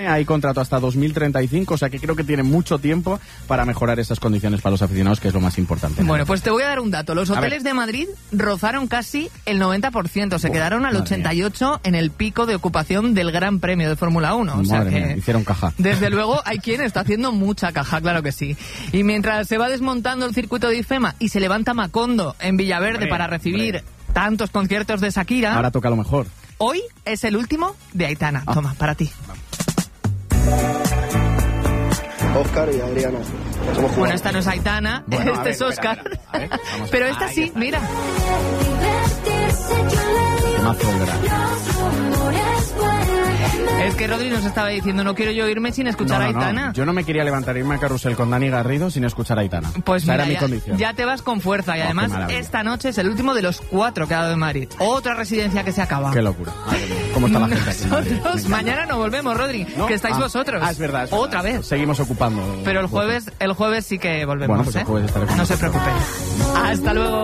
hay contrato hasta 2035, o sea que creo que tiene mucho tiempo para mejorar esas condiciones para los aficionados, que es lo más importante. Bueno, pues te voy a dar un dato. Los hoteles de Madrid rozaron casi el 90%, se quedaron al 88% en el pico de ocupación del Gran Premio de Fórmula 1. O sea que hicieron caja. Desde luego hay quien está haciendo mucha caja, claro que sí. Y mientras se va desmontando el circuito de IFEMA y se levanta Macondo en Villaverde para recibir tantos conciertos de Shakira, ahora toca lo mejor. Hoy es el último de Aitana. Toma, para ti. Óscar y Adriana. Bueno, esta no es Aitana, este es Óscar. Pero esta sí, mira. Es que Rodri nos estaba diciendo, no quiero yo irme sin escuchar a Aitana. No. Yo no me quería levantar e irme a Carrusel con Dani Garrido sin escuchar a Aitana. Pues mira, era mi condición. Ya te vas con fuerza. Y además, esta noche es el último de los 4 que ha dado en Madrid. Otra residencia que se acaba. Qué locura. ¿Cómo está la gente aquí en Madrid? Nosotros mañana no volvemos, Rodri, que estáis vosotros. Es verdad. Otra vez. Seguimos ocupando. Pero el jueves sí que volvemos. Bueno, pues el jueves estaremos. No se preocupen. Hasta luego.